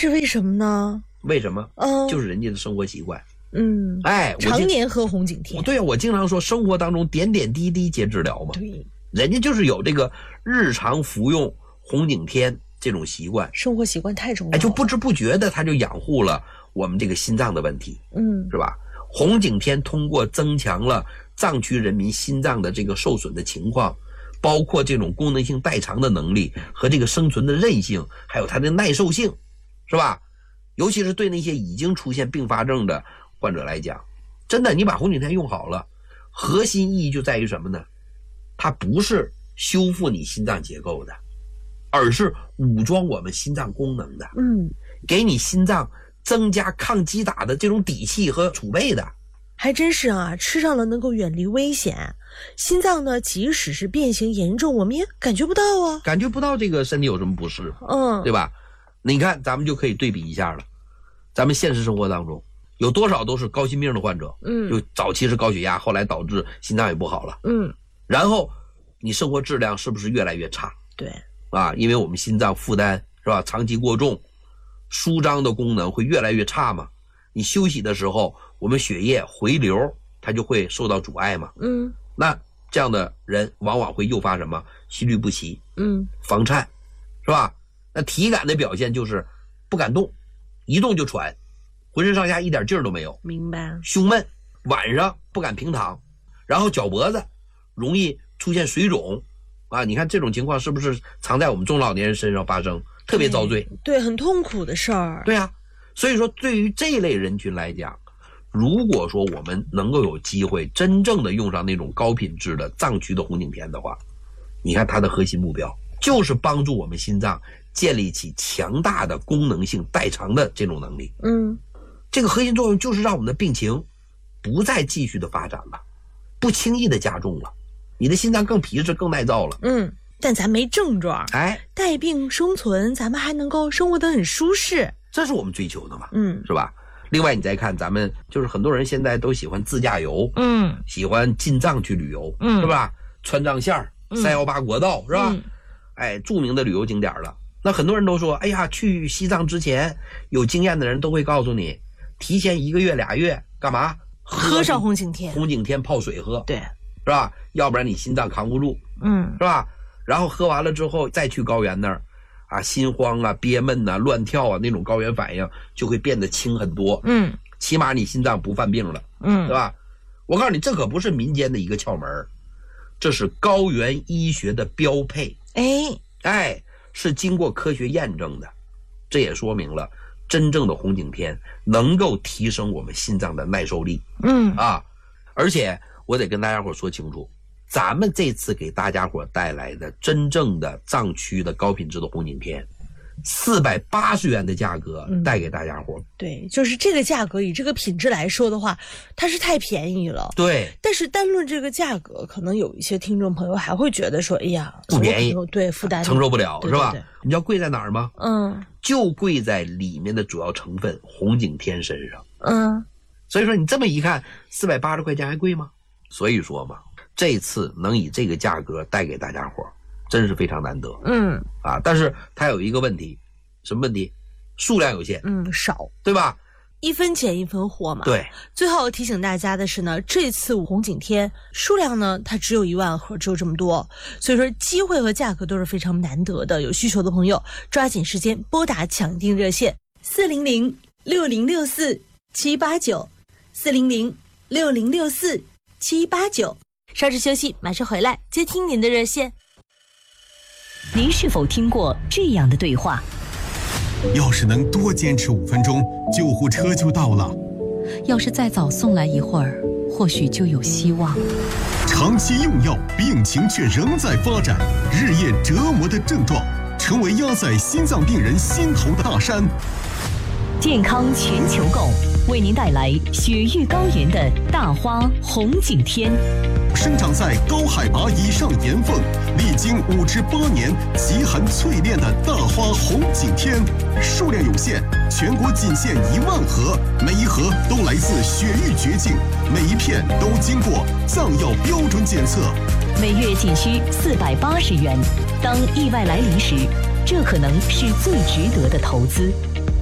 是为什么呢？ 为什么？就是人家的生活习惯。 常年喝红景天。 对啊，我经常说生活当中点点滴滴皆治疗嘛。 对， 人家就是有这个日常服用红景天这种习惯， 生活习惯太重要了。 就不知不觉的他就养护了我们这个心脏的问题，是吧？红景天通过增强了藏区人民心脏的这个受损的情况，包括这种功能性代偿的能力和这个生存的韧性，还有它的耐受性，是吧？尤其是对那些已经出现并发症的患者来讲，真的你把红景天用好了，核心意义就在于什么呢？它不是修复你心脏结构的，而是武装我们心脏功能的，给你心脏增加抗击打的这种底气和储备的。 还真是啊，吃上了能够远离危险，心脏呢即使是变形严重，我们也感觉不到啊， 感觉不到这个身体有什么不适，对吧？你看咱们就可以对比一下了，咱们现实生活当中有多少都是高心病的患者，就早期是高血压，后来导致心脏也不好了，然后你生活质量是不是越来越差？ 对啊，因为我们心脏负担是吧，长期过重，舒张的功能会越来越差嘛。你休息的时候，我们血液回流它就会受到阻碍嘛。那这样的人往往会诱发什么？心律不齐，房颤，是吧？那体感的表现就是不敢动，一动就喘，浑身上下一点劲儿都没有。 明白。 胸闷，晚上不敢平躺，然后脚脖子容易出现水肿啊！你看这种情况是不是常在我们中老年人身上发生，特别遭罪？ 对，很痛苦的事儿。 对啊，所以说对于这类人群来讲，如果说我们能够有机会真正的用上那种高品质的藏区的红景天的话，你看它的核心目标就是帮助我们心脏建立起强大的功能性代偿的这种能力。这个核心作用就是让我们的病情不再继续的发展了，不轻易的加重了，你的心脏更皮实更耐造了。 但咱没症状，带病生存，咱们还能够生活得很舒适， 这是我们追求的嘛，是吧？另外你再看咱们就是很多人现在都喜欢自驾游，喜欢进藏去旅游，是吧？川藏线318国道，是吧？著名的旅游景点了。那很多人都说，哎呀，去西藏之前有经验的人都会告诉你，提前1个月2月干嘛？ 喝上红景天， 红景天泡水喝， 对， 是吧？要不然你心脏扛不住，是吧？然后喝完了之后再去高原那儿啊，心慌啊、憋闷啊、乱跳啊，那种高原反应就会变得轻很多，起码你心脏不犯病了，对吧？我告诉你，这可不是民间的一个窍门，这是高原医学的标配，是经过科学验证的。这也说明了真正的红景天能够提升我们心脏的耐受力，而且我得跟大家伙说清楚，咱们这次给大家伙带来的真正的藏区的高品质的红景天，480元的价格带给大家伙。 对，就是这个价格以这个品质来说的话，它是太便宜了。 对， 但是单论这个价格，可能有一些听众朋友还会觉得说，哎呀， 不便宜， 对，负担承受不了， 对是吧？ 对对， 你知道贵在哪儿吗？就贵在里面的主要成分红景天身上。所以说你这么一看，480块钱还贵吗？所以说嘛，这次能以这个价格带给大家伙，真是非常难得。但是它有一个问题，什么问题？数量有限， 少， 对吧 ？1分钱1分货嘛。 对。 最后提醒大家的是呢，这次红景天数量呢，它只有1万盒，只有这么多，所以说机会和价格都是非常难得的。有需求的朋友，抓紧时间拨打抢订热线400-6064-789，400-6064-789。稍事休息，马上回来接听您的热线。 您是否听过这样的对话？ 要是能多坚持5分钟，救护车就到了。 要是再早送来一会儿，或许就有希望。 长期用药，病情却仍在发展，日夜折磨的症状，成为压在心脏病人心头的大山。 健康全球购为您带来雪域高原的大花红景天。 生长在高海拔以上岩缝，历经5至8年极寒淬炼的大花红景天，数量有限，全国仅限1万盒，每一盒都来自雪域绝境，每一片都经过藏药标准检测， 每月仅需480元。当意外来临时，这可能是最值得的投资。